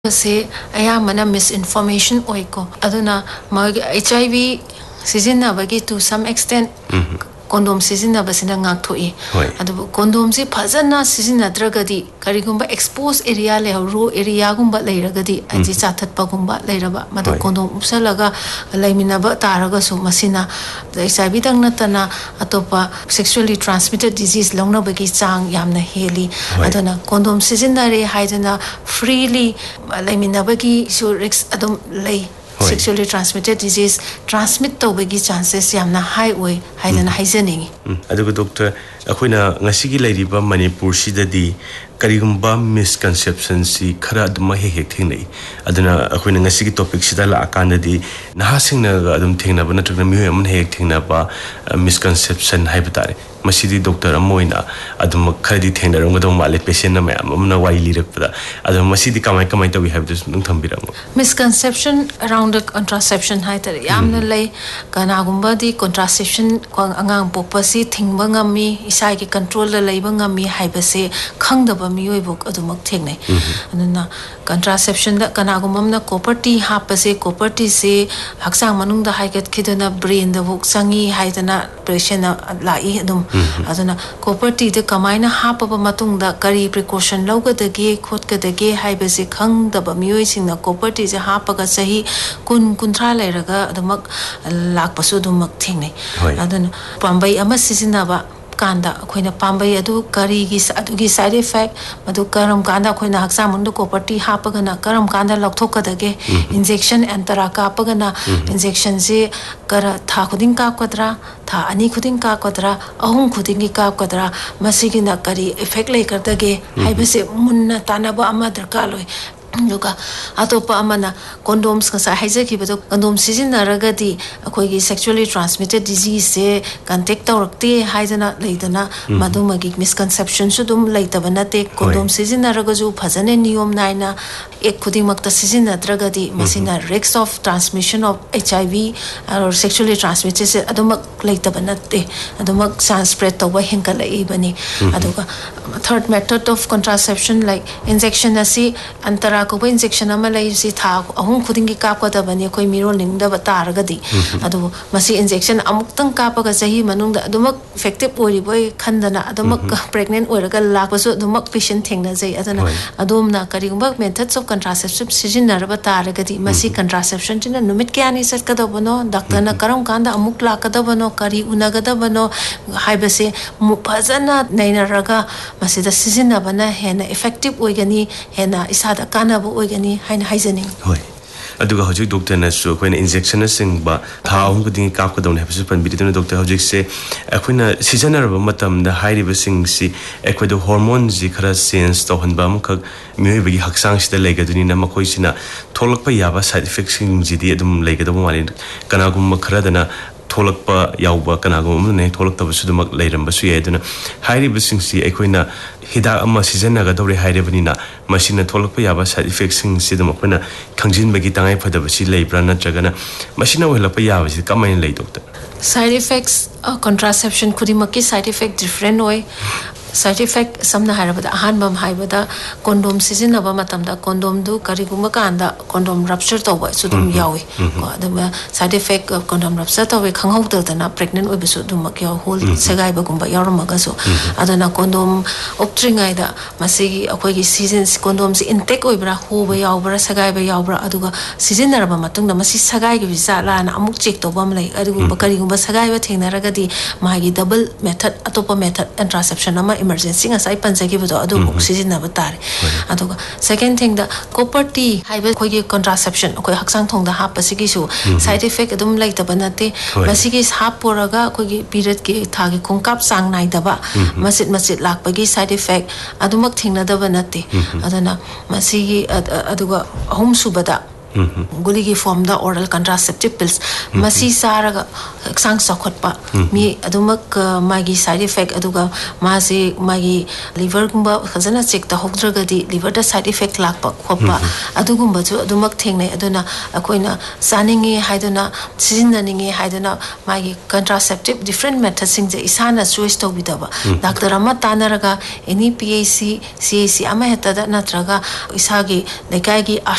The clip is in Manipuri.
से अयामना misinformation ओइको अदुना mug HIV सिजिनबगी to some extent condom sizinabasina ngakthoi adu condom si phajana sizinadragadi karigumba exposed area le ro area gumba leiragadi aji chathatpa gumba leiraba madu condom upsalaga laiminaba taraga su masina HIV dang natana atopa sexually transmitted disease longnabagi chang yamna heli aduna condom sizinare haidana freely laiminabagi su risk adum lei sexually transmitted disease transmit tawbagi chances yamna high way haidana haizening adugo doctor akoina ngasigi lairiba manipur sidadi karigumba misconception si khara aduma he thingnai aduna akoina ngasigi topic sida la akandadi nahasingna adum thingna ba natragna mi amn he thingna ba misconception haibatare masidi doctor amoina adum khadi thengna rongadom male patient na mayam amna wai lirakpada adum masidi kamai tawi have this nung thambirang misconception around the contraception haitare yamna lay kana gumba di contraception angang pokpasi thingba ngami isai ki control la leiba ngami haibase khangdaba miyoibok adumak thengnai anuna contraception da kana gumamna copper tea hapase copper tea se haksang manung da haigat khidana brain da buk sangi haidana pressure lai adum aduna copper tea de kamaina hapaba matung da kari precaution laugadage khotgadage haibase khangdaba miyoi singna copper tea je hapaga sahi kun kunthra leiraga adumak lakpasu adumak thengnai aduna pambai ama sizinaba kanda khoina pambai adu kari gi adugi side effect madu karam kanda khoina haksa mundu copper tea hapaga na karam kanda lokthokadage injection antara kapaga na injection je kara tha khuding ka kodra tha ani khuding ka kodra ahum khuding ka kodra masigi na kari effect lei kardage haibase munna tanaba ama darka loi luka atopa amana condoms ka sa haije ki bedo condom sizinaragadi akoigi sexually transmitted disease se contact tawrakte haidana leidana madumagi misconception su dum leitabana te condom sizinaraga ju phajane niyom naina ek khuding makta sizinadragadi masina risk of transmission of HIV or sexually transmitted se adumak leitabana te adumak chance spread tawba hinkalai bani aduga third method of contraception like injection asi antara ko injection ama lai si tha ahum khudingi kap ka bani koi miro ningda bataragadi adu masi injection amuktang kapaga sahi manung da adumak effective ori boy khandana adumak pregnant oraga lakpasu adumak patient thengna jai adana adumna karigumba methods of contraception sizinaraba taragadi masi contraception china numit kyani satkadabano doctor na karam kanda amuk lakadabano kari unagadabano haibase mupazana nainaraga masi da sizinabana hena effective oigani hena isada kanaba oigani haina haizening hoi aduga hojik doctor na su koina injection singba thaung guding kap ka dawne hasu pan bidina doctor hojik se akoina seasonal ba matam da hairiba sing si akoido hormones ji khara sense to hanba mukha mioi bagi haksang sida legaduni na makoi sina tholakpa yaba side effects sing ji di adum legadabu malin kana gum khara dana tholakpa yauba kana gum ne tholakta ba sudumak leiram ba su yeduna hairiba sing si akoina hida amma season na ga dawre hairibani na machine tholakpa yaba side effects sing sidum akoina khangjin bagi tangai phadaba si leibra na jagana machine welapa yaba si kamai lei doctor side effects contraception kudimaki side effect different way side effect samna harabada ahanbam haibada condom sizinaba matamda condom du kariguma kanda condom rupture tawba sudum yawi ko adama side effect of condom rupture tawbe khanghawdana pregnant oibisu dumak yaw whole segai bagumba yaramaga so adana condom optringai da masigi akoigi seasons condom si intake oibra hoba yawbra segai ba yawbra aduga sizinaraba matungda masi segai gi visa la na amuk check tawbam lai aduga karigumba segai ba thengnaragadi magi double method atopa method contraception ama emergency ngasai panjagi bodo adu oxygen na batare aduga second thing da copper tea haiba khoigi contraception koi haksang thong da hap pasigi su side effect adum laita banate masigi hap poraga khoigi period ki thagi khongkap sang nai daba masit lakpagi side effect adumak thingna daba nate adana masigi aduga home subada guligi form da oral contraceptive pills masi saraga sang sakhotpa mi adumak magi side effect aduga masi magi liver gumba khazana check ta hokdragadi liver da side effect lakpa khoppa adugumba chu adumak thengnai aduna akoina saningi haiduna sizinnaningi haiduna magi contraceptive different methods sing je isana choice to bidaba doctor amma tanaraga any PAC CAC ama heta da natraga isagi lekai gi